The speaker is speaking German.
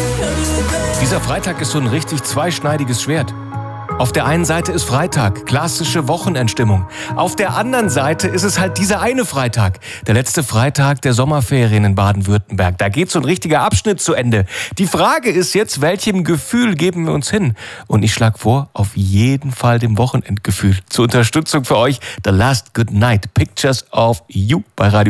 Dieser Freitag ist so ein richtig zweischneidiges Schwert. Auf der einen Seite ist Freitag, klassische Wochenendstimmung. Auf der anderen Seite ist es halt dieser eine Freitag, der letzte Freitag der Sommerferien in Baden-Württemberg. Da geht so ein richtiger Abschnitt zu Ende. Die Frage ist jetzt, welchem Gefühl geben wir uns hin? Und ich schlage vor, auf jeden Fall dem Wochenendgefühl. Zur Unterstützung für euch, The Last Good Night, Pictures of You bei Radio